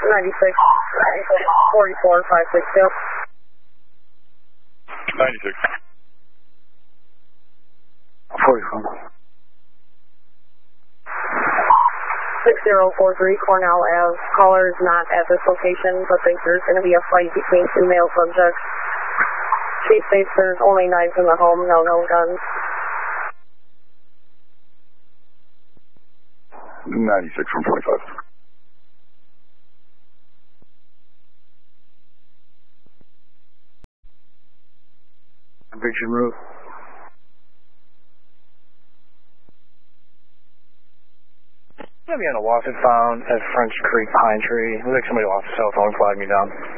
96, 44, 562. 96. 44. 6043 Cornell Ave. Caller is not at this location, but thinks there's going to be a fight between two male subjects. She states there's only knives in the home, no guns. 96 from 25. Bridge and roof. I'm going to be on a Wasset found at French Creek Pine Tree. Looks like somebody lost a cell phone, flagged me down.